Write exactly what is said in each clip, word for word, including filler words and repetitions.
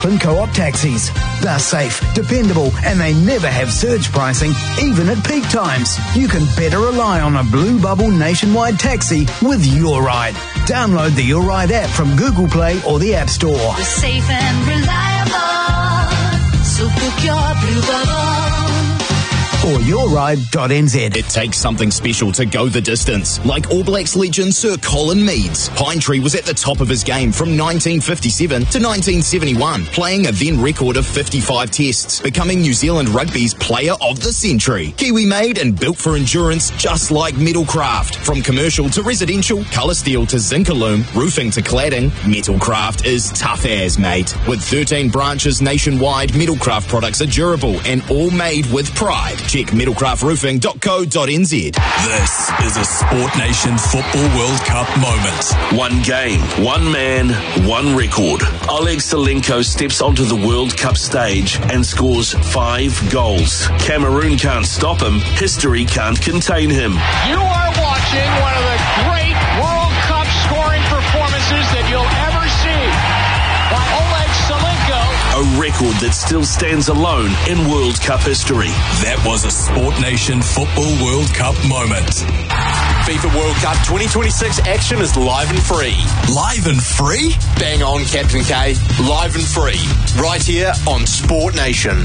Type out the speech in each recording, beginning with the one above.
Co-op taxis. They're safe, dependable, and they never have surge pricing, even at peak times. You can better rely on a Blue Bubble nationwide taxi with Your Ride. Download the Your Ride app from Google Play or the App Store. We're safe and reliable, so book your Blue Bubble. Or your ride dot n z. It takes something special to go the distance. Like All Blacks legend Sir Colin Meads. Pinetree was at the top of his game from nineteen fifty-seven to nineteen seventy-one, playing a then record of fifty-five tests, becoming New Zealand Rugby's Player of the Century. Kiwi made and built for endurance, just like Metalcraft. From commercial to residential, colour steel to Zincalume, roofing to cladding, Metalcraft is tough as, mate. With thirteen branches nationwide, Metalcraft products are durable and all made with pride. Check metalcraft roofing dot co dot n z. This is a Sport Nation Football World Cup moment. One game, one man, one record. Oleg Salenko steps onto the World Cup stage and scores five goals. Cameroon can't stop him. History can't contain him. You are watching one of the great World Cup scoring performances that you'll ever see by Oleg Salenko. A record that still stands alone in World Cup history. That was a Sport Nation Football World Cup moment. FIFA World Cup twenty twenty-six action is live and free. Live and free? Bang on, Captain K. Live and free. Right here on Sport Nation.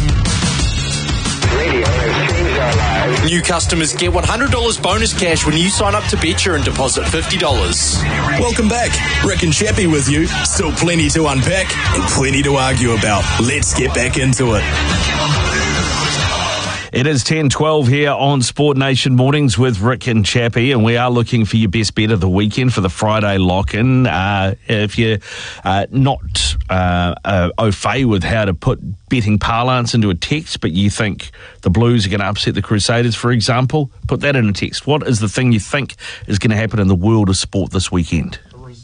Radio has changed our lives. New customers get one hundred dollars bonus cash when you sign up to Betcha and deposit fifty dollars. Welcome back. Rick and Chappie with you. Still plenty to unpack and plenty to argue about. Let's get back into it. It is ten twelve here on Sport Nation Mornings with Rick and Chappie, and we are looking for your best bet of the weekend for the Friday lock-in. Uh, if you're uh, not uh, uh, au fait with how to put betting parlance into a text, but you think the Blues are going to upset the Crusaders, for example, put that in a text. What is the thing you think is going to happen in the world of sport this weekend?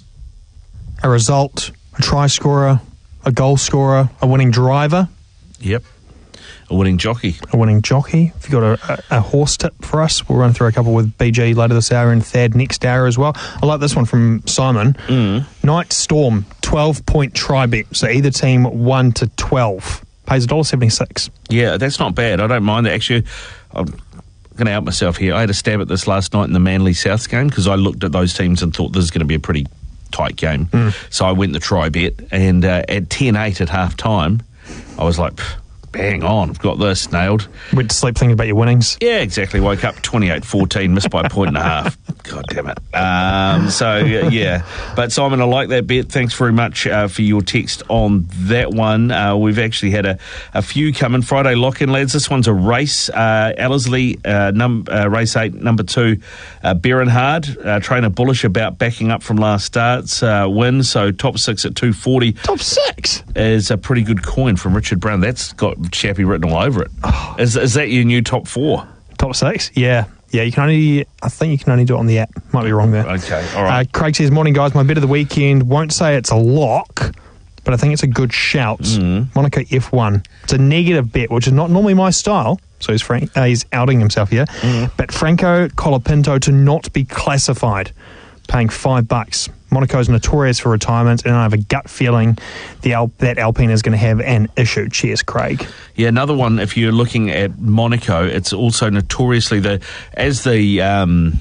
A result, a try scorer, a goal scorer, a winning driver. Yep. A winning jockey. A winning jockey. If you've got a, a, a horse tip for us, we'll run through a couple with B G later this hour and Thad next hour as well. I like this one from Simon. Mm. Night Storm, twelve-point try bet. So either team one to twelve. Pays one dollar seventy-six. Yeah, that's not bad. I don't mind that. Actually, I'm going to out myself here. I had a stab at this last night in the Manly South game because I looked at those teams and thought this is going to be a pretty tight game. Mm. So I went the try bet, and uh, at ten eight at half time, I was like, bang on, I've got this nailed. Went to sleep thinking about your winnings. Yeah, exactly. Woke up twenty-eight fourteen, missed by a point and a half. God damn it. Um, so, yeah. But, Simon, I like that bet. Thanks very much uh, for your text on that one. Uh, we've actually had a, a few come in. Friday lock-in, lads. This one's a race. Uh, Ellerslie, uh, num- uh, race eight, number two, uh, Berenhard. Uh, trainer bullish about backing up from last start's uh, win. So, top six at two forty. Top six? Is a pretty good coin from Richard Brown. That's got Chappie written all over it. Oh. Is, is that your new top four? Top six? Yeah. Yeah, you can only, I think you can only do it on the app. Might be wrong there. Okay, all right. Uh, Craig says, morning guys, my bet of the weekend, won't say it's a lock, but I think it's a good shout. Mm. Monaco F one. It's a negative bet, which is not normally my style, so he's, frank, uh, he's outing himself here. Mm. But Franco Colapinto to not be classified, paying five bucks. Monaco's notorious for retirement, and I have a gut feeling the Al- that Alpine is going to have an issue. Cheers, Craig. Yeah, another one, if you're looking at Monaco, it's also notoriously, the as the um,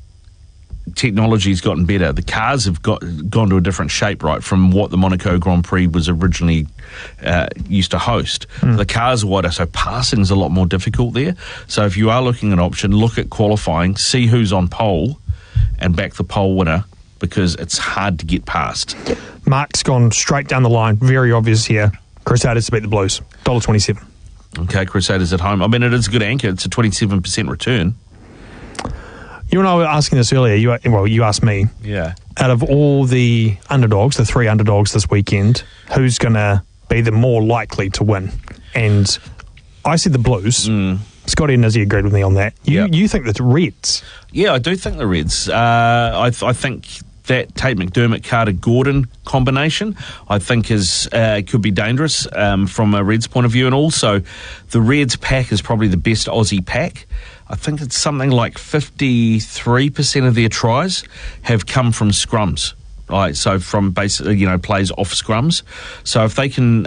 technology's gotten better, the cars have got gone to a different shape, right, from what the Monaco Grand Prix was originally uh, used to host. Mm. The cars are wider, so passing's a lot more difficult there. So if you are looking at an option, look at qualifying, see who's on pole, and back the pole winner, because it's hard to get past. Mark's gone straight down the line. Very obvious here. Crusaders to beat the Blues. one dollar twenty-seven. Okay, Crusaders at home. I mean, it is a good anchor. It's a twenty-seven percent return. You and I were asking this earlier. You, well, you asked me. Yeah. Out of all the underdogs, the three underdogs this weekend, who's going to be the more likely to win? And I said the Blues. Mm. Scotty and Izzy agreed with me on that. You yep. you think the Reds? Yeah, I do think the Reds. Uh, I, th- I think that Tate McDermott, Carter Gordon combination, I think is uh, could be dangerous um, from a Reds point of view. And also, the Reds pack is probably the best Aussie pack. I think it's something like fifty-three percent of their tries have come from scrums. Right, so from basically, you know, plays off scrums. So if they can